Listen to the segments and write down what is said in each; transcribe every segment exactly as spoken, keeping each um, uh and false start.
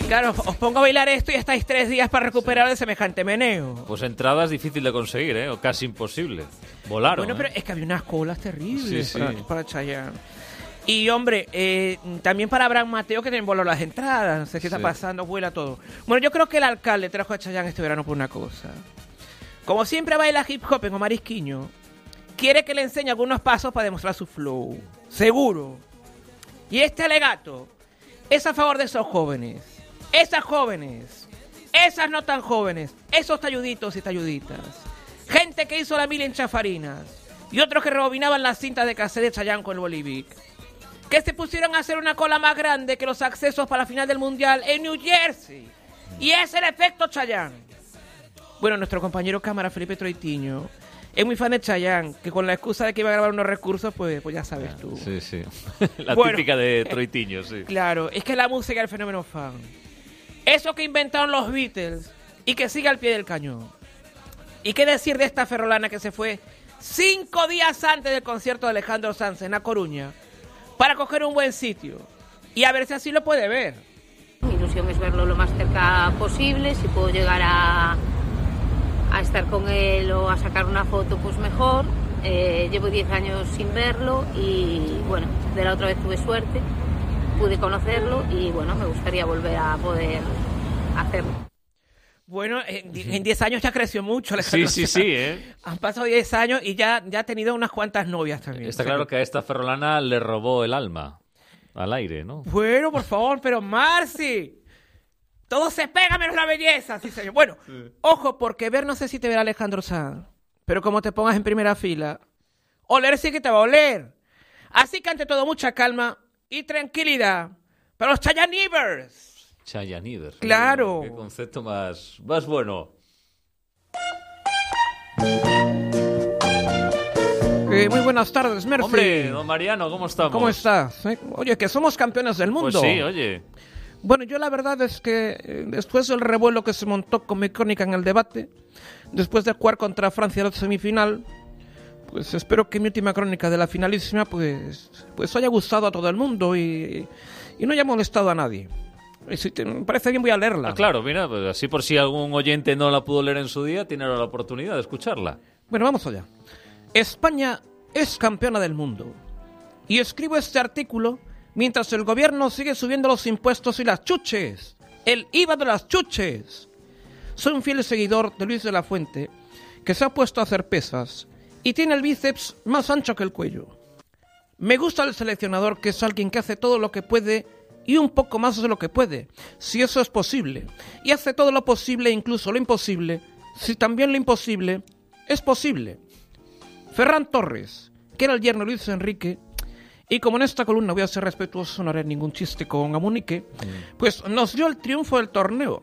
Claro, os pongo a bailar esto y estáis tres días para recuperar sí. de semejante meneo. Pues entradas difícil de conseguir, ¿eh? O casi imposible. Volaron. Bueno, ¿eh? pero es que había unas colas terribles sí, para, sí. para Chayanne. Y, hombre, eh, también para Abraham Mateo, que también voló las entradas. No sé qué está sí. pasando, vuela todo. Bueno, yo creo que el alcalde trajo a Chayanne este verano por una cosa. Como siempre baila hip hop en Omar Isquiño, quiere que le enseñe algunos pasos para demostrar su flow. Seguro. Y este alegato es a favor de esos jóvenes. Esas jóvenes. Esas no tan jóvenes. Esos talluditos y talluditas. Gente que hizo la mil en chafarinas. Y otros que rebobinaban las cintas de cassette de Chayanne con el Bolivic. Que se pusieron a hacer una cola más grande que los accesos para la final del Mundial en New Jersey. Y es el efecto Chayanne. Bueno, nuestro compañero cámara, Felipe Troitiño, es muy fan de Chayanne, que con la excusa de que iba a grabar unos recursos, pues, pues ya sabes tú. Sí, sí. La bueno, típica de Troitiño, sí. Claro, es que la música es el fenómeno fan. Eso que inventaron los Beatles y que sigue al pie del cañón. ¿Y qué decir de esta ferrolana que se fue cinco días antes del concierto de Alejandro Sanz en A Coruña para coger un buen sitio y a ver si así lo puede ver? Mi ilusión es verlo lo más cerca posible, si puedo llegar a, a estar con él o a sacar una foto, pues mejor. Eh, llevo diez años sin verlo y bueno, de la otra vez tuve suerte, pude conocerlo y bueno, me gustaría volver a poder hacerlo. Bueno, en diez años ya creció mucho, Alejandro. Sí, sí, sí, ¿eh? Han pasado diez años y ya, ya ha tenido unas cuantas novias también. Está claro que a esta ferrolana le robó el alma al aire, ¿no? Bueno, por favor, pero Marci, todo se pega menos la belleza, sí señor. Bueno, sí. Ojo, porque ver no sé si te verá Alejandro Sanz, pero como te pongas en primera fila, oler sí que te va a oler. Así que ante todo, mucha calma y tranquilidad para los Chayanivers. Chayanivers. Claro. Qué concepto más, más bueno. Eh, muy buenas tardes, Mercy. Hombre, don Mariano, ¿cómo estamos? ¿Cómo estás? Eh, oye, que somos campeones del mundo. Pues sí, oye. Bueno, yo la verdad es que eh, después del revuelo que se montó con mi crónica en el debate, después de jugar contra Francia en la semifinal, pues espero que mi última crónica de la finalísima pues, pues haya gustado a todo el mundo y, y no haya molestado a nadie. Y si te me parece bien, voy a leerla. Ah, claro, mira, pues así por si algún oyente no la pudo leer en su día, tiene ahora la oportunidad de escucharla. Bueno, vamos allá. España es campeona del mundo. Y escribo este artículo mientras el gobierno sigue subiendo los impuestos y las chuches. El I V A de las chuches. Soy un fiel seguidor de Luis de la Fuente, que se ha puesto a hacer pesas y tiene el bíceps más ancho que el cuello. Me gusta el seleccionador, que es alguien que hace todo lo que puede y un poco más de lo que puede, si eso es posible. Y hace todo lo posible e incluso lo imposible, si también lo imposible es posible. Ferran Torres, que era el yerno de Luis Enrique, y como en esta columna voy a ser respetuoso, no haré ningún chiste con Amunique, mm. pues nos dio el triunfo del torneo.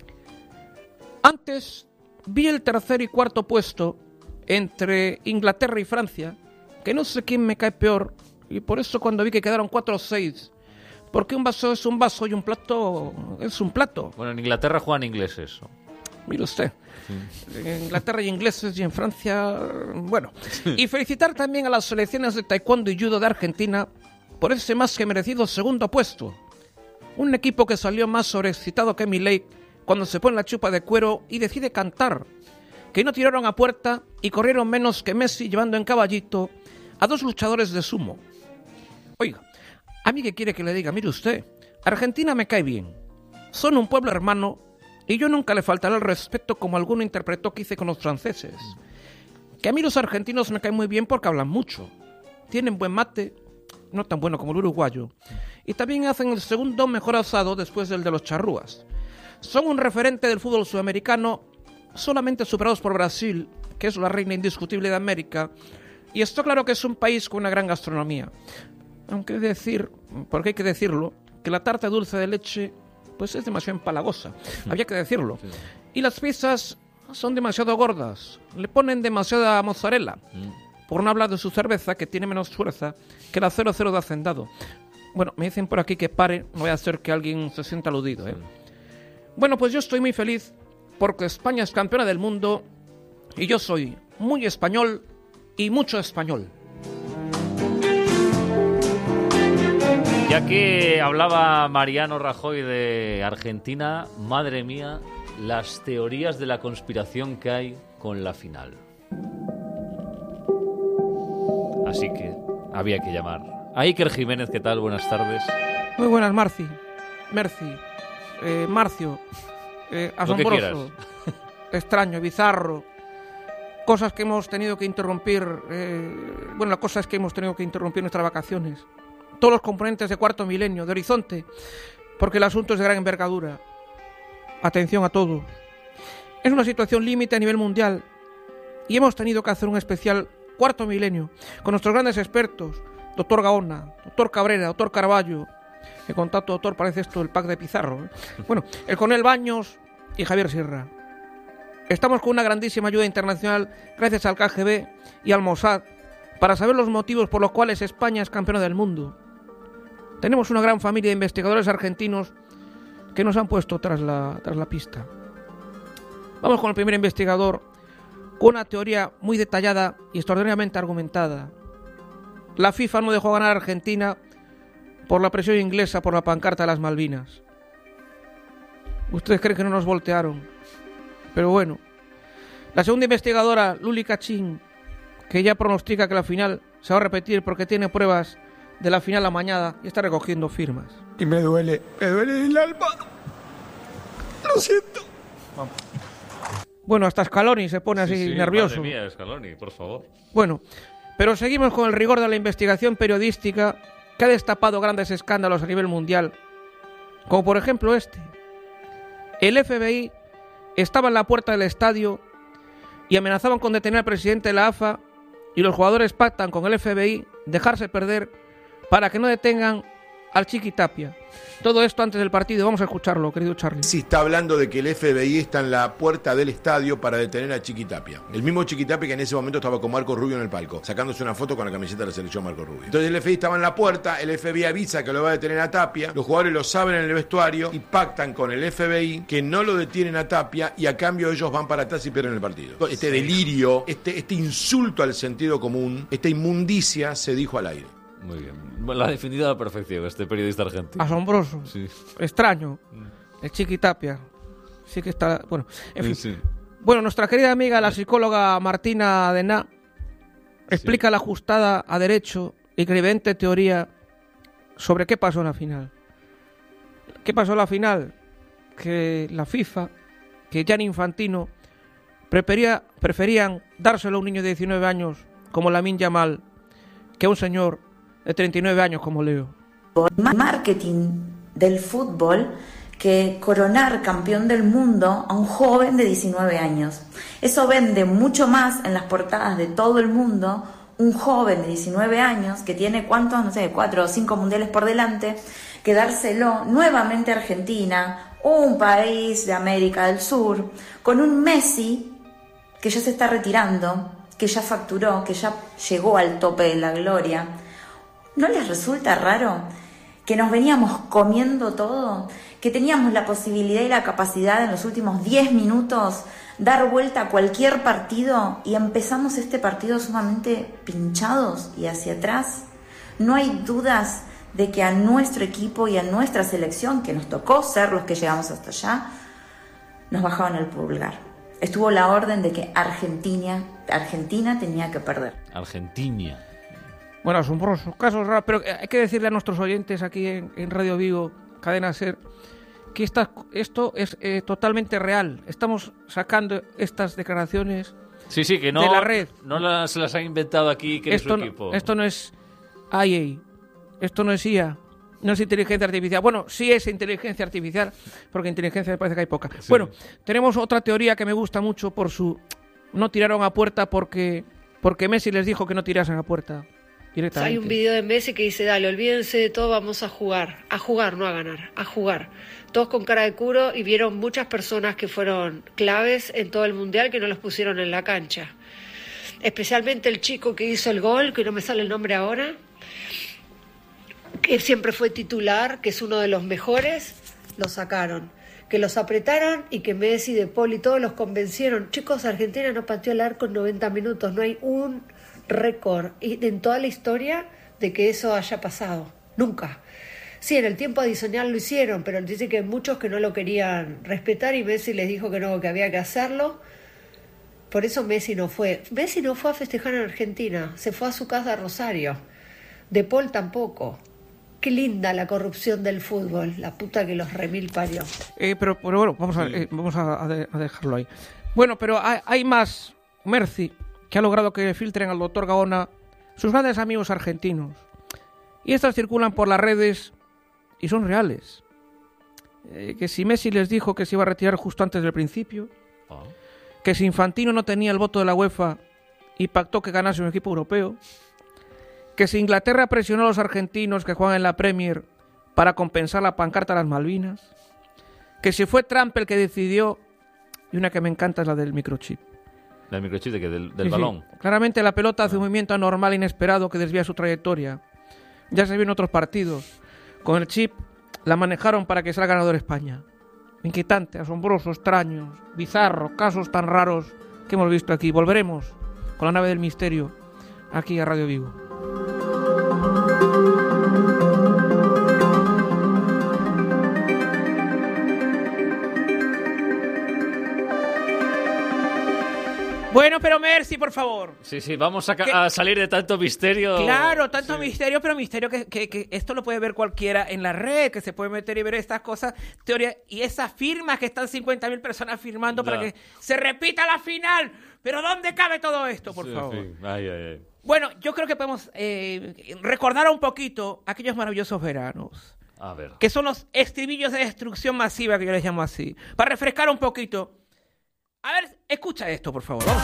Antes vi el tercer y cuarto puesto entre Inglaterra y Francia, que no sé quién me cae peor, y por eso cuando vi que quedaron cuatro seis, porque un vaso es un vaso y un plato es un plato. Bueno, en Inglaterra juegan ingleses. Mire usted. Sí. En Inglaterra hay ingleses y en Francia, bueno. Y felicitar también a las selecciones de taekwondo y judo de Argentina por ese más que merecido segundo puesto. Un equipo que salió más sobreexcitado que Milei cuando se pone la chupa de cuero y decide cantar. Que no tiraron a puerta y corrieron menos que Messi llevando en caballito a dos luchadores de sumo. Oiga, ¿a mí qué quiere que le diga? Mire usted, Argentina me cae bien. Son un pueblo hermano y yo nunca le faltaré el respeto como alguno interpretó que hice con los franceses. Que a mí los argentinos me caen muy bien porque hablan mucho. Tienen buen mate, no tan bueno como el uruguayo. Y también hacen el segundo mejor asado después del de los charrúas. Son un referente del fútbol sudamericano, solamente superados por Brasil, que es la reina indiscutible de América. Y está claro que es un país con una gran gastronomía. Aunque decir, porque hay que decirlo, que la tarta dulce de leche pues es demasiado empalagosa. Había que decirlo. Sí. Y las pizzas son demasiado gordas. Le ponen demasiada mozzarella. Mm. Por no hablar de su cerveza, que tiene menos fuerza que la cero cero de Hacendado. Bueno, me dicen por aquí que pare. No voy a hacer que alguien se sienta aludido, ¿eh? Sí. Bueno, pues yo estoy muy feliz porque España es campeona del mundo y yo soy muy español y mucho español. Ya que hablaba Mariano Rajoy de Argentina, madre mía, las teorías de la conspiración que hay con la final. Así que había que llamar a Iker Jiménez. ¿Qué tal? Buenas tardes. Muy buenas, Marci. Merci. Eh, Marcio. Eh, asombroso. Extraño, bizarro. Cosas que hemos tenido que interrumpir. Eh, bueno, la cosa es que hemos tenido que interrumpir nuestras vacaciones. Todos los componentes de Cuarto Milenio, de Horizonte, porque el asunto es de gran envergadura. Atención a todos. Es una situación límite a nivel mundial y hemos tenido que hacer un especial Cuarto Milenio con nuestros grandes expertos, doctor Gaona, doctor Cabrera, doctor Carballo. En contacto, doctor, parece esto el pack de Pizarro, ¿eh? Bueno, el coronel Baños y Javier Sierra. Estamos con una grandísima ayuda internacional gracias al K G B y al Mossad para saber los motivos por los cuales España es campeona del mundo. Tenemos una gran familia de investigadores argentinos que nos han puesto tras la, tras la pista. Vamos con el primer investigador, con una teoría muy detallada y extraordinariamente argumentada. La FIFA no dejó ganar a Argentina por la presión inglesa por la pancarta de las Malvinas. Ustedes creen que no nos voltearon, pero bueno. La segunda investigadora, Luli Cachín, que ya pronostica que la final se va a repetir porque tiene pruebas de la final amañada y está recogiendo firmas. Y me duele, me duele el alma. Lo siento. Vamos. Bueno, hasta Scaloni se pone así sí, sí, nervioso. Madre mía, Scaloni, por favor. Bueno, pero seguimos con el rigor de la investigación periodística que ha destapado grandes escándalos a nivel mundial, como por ejemplo este. El F B I estaba en la puerta del estadio y amenazaban con detener al presidente de la A F A, y los jugadores pactan con el F B I dejarse perder para que no detengan al Chiqui Tapia. Todo esto antes del partido. Vamos a escucharlo, querido Charlie. Sí, está hablando de que el F B I está en la puerta del estadio para detener a Chiqui Tapia. El mismo Chiqui Tapia que en ese momento estaba con Marco Rubio en el palco, sacándose una foto con la camiseta de la selección Marco Rubio. Entonces el F B I estaba en la puerta, el F B I avisa que lo va a detener a Tapia, los jugadores lo saben en el vestuario y pactan con el F B I que no lo detienen a Tapia y a cambio ellos van para atrás y pierden el partido. Este delirio, este, este insulto al sentido común, esta inmundicia se dijo al aire. Muy bien. La ha definido a la perfección este periodista argentino. Asombroso. Sí. Extraño. El Chiqui Tapia. Sí que está... Bueno, en fin. Sí, sí. Bueno, nuestra querida amiga, la psicóloga Martina Dená, explica sí. la ajustada a derecho y creyente teoría sobre qué pasó en la final. ¿Qué pasó en la final? Que la FIFA, que Gianni Infantino, prefería, preferían dárselo a un niño de diecinueve años como Lamine Yamal que a un señor de treinta y nueve años como Leo. Marketing del fútbol que coronar campeón del mundo a un joven de diecinueve años. Eso vende mucho más en las portadas de todo el mundo un joven de diecinueve años que tiene cuántos, no sé, cuatro o cinco mundiales por delante, que dárselo nuevamente a Argentina, un país de América del Sur, con un Messi que ya se está retirando, que ya facturó, que ya llegó al tope de la gloria. ¿No les resulta raro que nos veníamos comiendo todo? Que teníamos la posibilidad y la capacidad en los últimos diez minutos dar vuelta a cualquier partido y empezamos este partido sumamente pinchados y hacia atrás. No hay dudas de que a nuestro equipo y a nuestra selección, que nos tocó ser los que llegamos hasta allá, nos bajaban el pulgar. Estuvo la orden de que Argentina, Argentina tenía que perder. Argentina. Bueno, asombrosos casos raros, pero hay que decirle a nuestros oyentes aquí en, en Radio Vigo, Cadena Ser, que esta, esto es eh, totalmente real. Estamos sacando estas declaraciones sí, sí, que no, de la red. No las, las ha inventado aquí que es su equipo. No, esto no es I A, esto no es I A, no es inteligencia artificial. Bueno, sí es inteligencia artificial, porque inteligencia me parece que hay poca. Sí. Bueno, tenemos otra teoría que me gusta mucho por su... No tiraron a puerta porque, porque Messi les dijo que no tirasen a puerta. Hay un video de Messi que dice, dale, olvídense de todo, vamos a jugar, a jugar, no a ganar, a jugar. Todos con cara de culo y vieron muchas personas que fueron claves en todo el Mundial que no los pusieron en la cancha. Especialmente el chico que hizo el gol, que no me sale el nombre ahora, que siempre fue titular, que es uno de los mejores, lo sacaron. Que los apretaron y que Messi, De Paul y todos los convencieron. Chicos, Argentina no pateó el arco en noventa minutos, no hay un récord en toda la historia de que eso haya pasado, nunca. Sí, en el tiempo adicional lo hicieron, pero dice que muchos que no lo querían respetar y Messi les dijo que no, que había que hacerlo. Por eso Messi no fue. Messi no fue a festejar en Argentina, se fue a su casa a Rosario. De Paul tampoco. Qué linda la corrupción del fútbol, la puta que los remil parió. Eh, pero, pero bueno, vamos, a, eh, vamos a, a, de, a dejarlo ahí. Bueno, pero hay, hay más. Mercy, que ha logrado que filtren al doctor Gaona sus grandes amigos argentinos. Y estas circulan por las redes y son reales. Eh, que si Messi les dijo que se iba a retirar justo antes del principio, oh. que si Infantino no tenía el voto de la UEFA y pactó que ganase un equipo europeo, que si Inglaterra presionó a los argentinos que juegan en la Premier para compensar la pancarta de las Malvinas, que si fue Trump el que decidió, y una que me encanta es la del microchip. ¿Del microchip de qué? ¿Del, del sí, balón? Sí. Claramente la pelota hace un movimiento anormal e inesperado que desvía su trayectoria. Ya se vio en otros partidos. Con el chip la manejaron para que sea ganador España. Inquietante, asombroso, extraño, bizarro, casos tan raros que hemos visto aquí. Volveremos con la nave del misterio aquí a Radio Vigo. Bueno, pero Mercy, por favor. Sí, sí, vamos a, a salir de tanto misterio. Claro, tanto sí. misterio, pero misterio que, que, que esto lo puede ver cualquiera en la red, que se puede meter y ver estas cosas, teoría, y esas firmas que están cincuenta mil personas firmando ya. para que se repita la final. Pero ¿dónde cabe todo esto, por sí, favor? Sí. Ay, ay, ay. Bueno, yo creo que podemos eh, recordar un poquito aquellos maravillosos veranos. A ver. Que son los estribillos de destrucción masiva, que yo les llamo así. Para refrescar un poquito. A ver, escucha esto, por favor. Vamos.